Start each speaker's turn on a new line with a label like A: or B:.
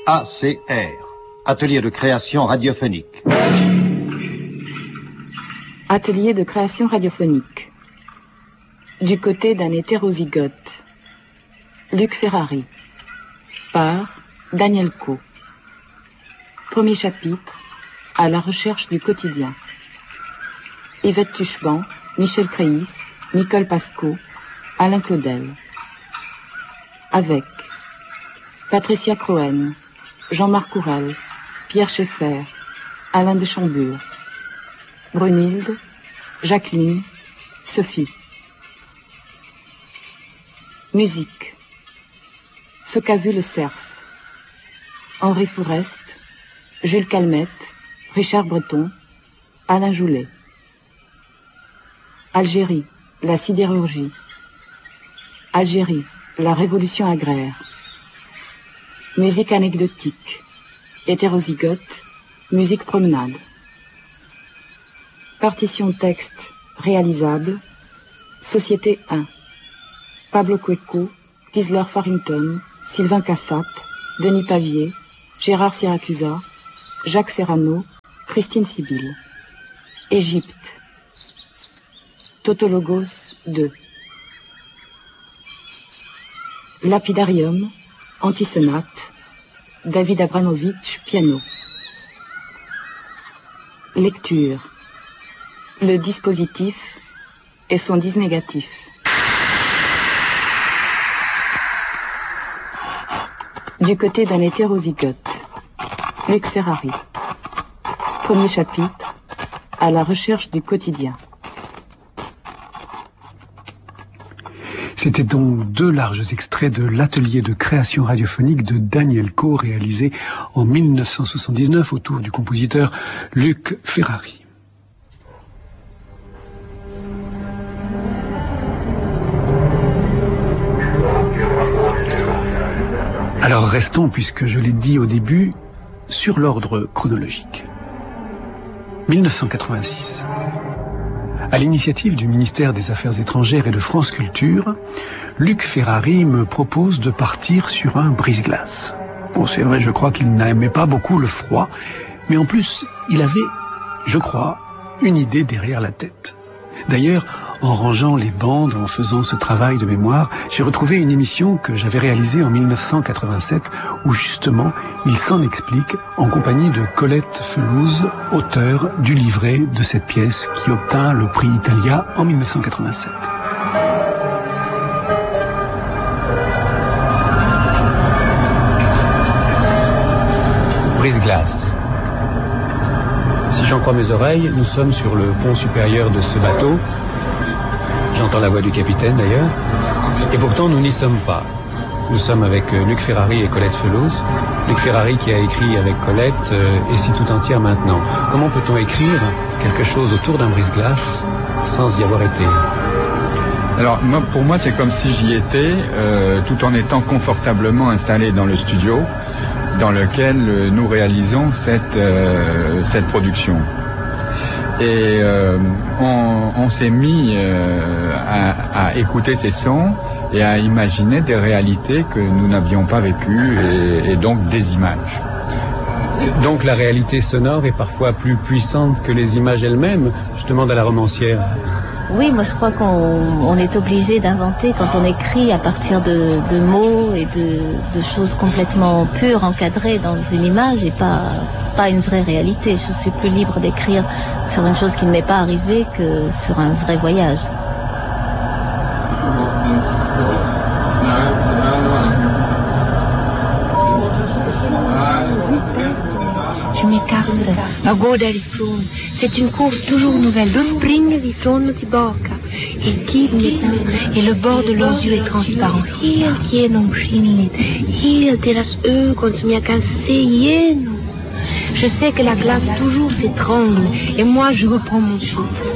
A: ACR, Atelier de création radiophonique.
B: Atelier de création radiophonique. Du côté d'un hétérozygote. Luc Ferrari. Par Daniel Caux. Premier chapitre. À la recherche du quotidien. Yvette Tuchban, Michel Créis, Nicole Pasco, Alain Claudel. Avec Patricia Croen, Jean-Marc Courel, Pierre Schaeffer, Alain de Chambure, Brunhilde, Jacqueline, Sophie. Musique. Ce qu'a vu le Cerce. Henri Fourest, Jules Calmette, Richard Breton, Alain Joulet. Algérie, la sidérurgie. Algérie, la révolution agraire. Musique anecdotique. Hétérozygote, musique promenade. Partition texte, réalisable. Société 1. Pablo Cueco, Gisler Farrington, Sylvain Cassap, Denis Pavier, Gérard Siracusa, Jacques Serrano, Christine Sibylle. Égypte. Tautologos 2. Lapidarium, antisonate, David Abramovitch, piano. Lecture. Le dispositif et son disnégatif. Du côté d'un hétérozygote. Luc Ferrari. Premier chapitre. À la recherche du quotidien.
C: C'était donc deux larges extraits de l'atelier de création radiophonique de Daniel Caux, réalisé en 1979 autour du compositeur Luc Ferrari. Alors restons, puisque je l'ai dit au début, sur l'ordre chronologique. 1986. À l'initiative du ministère des Affaires étrangères et de France Culture, Luc Ferrari me propose de partir sur un brise-glace. Bon, c'est vrai, je crois qu'il n'aimait pas beaucoup le froid, mais en plus, il avait, je crois, une idée derrière la tête. D'ailleurs, en rangeant les bandes, en faisant ce travail de mémoire, j'ai retrouvé une émission que j'avais réalisée en 1987, où justement, il s'en explique en compagnie de Colette Felouz, auteure du livret de cette pièce qui obtint le prix Italia en 1987.
D: Brise-glace. Si j'en crois mes oreilles, nous sommes sur le pont supérieur de ce bateau. J'entends la voix du capitaine d'ailleurs. Et pourtant, nous n'y sommes pas. Nous sommes avec Luc Ferrari et Colette Felouz. Luc Ferrari qui a écrit avec Colette Et si tout entière maintenant. Comment peut-on écrire quelque chose autour d'un brise-glace sans y avoir été?
E: Alors pour moi, c'est comme si j'y étais, tout en étant confortablement installé dans le studio dans lequel nous réalisons cette production. Et on s'est mis à écouter ces sons et à imaginer des réalités que nous n'avions pas vécues et donc des images.
D: Donc la réalité sonore est parfois plus puissante que les images elles-mêmes. Je demande à la romancière.
F: Oui, moi je crois qu'on est obligé d'inventer quand on écrit à partir de mots et de choses complètement pures, encadrées dans une image et pas une vraie réalité. Je suis plus libre d'écrire sur une chose qui ne m'est pas arrivée que sur un vrai voyage.
G: Je m'écarte. A goda rifrån. C'est une course toujours nouvelle. Då springer vi från och tillbaka. Et le bord de leurs yeux est transparent. Helt genomskinligt. Helt deras ögon som jag kan se igenom. Je sais que la glace toujours s'étrangle. Et moi, je reprends mon souffle.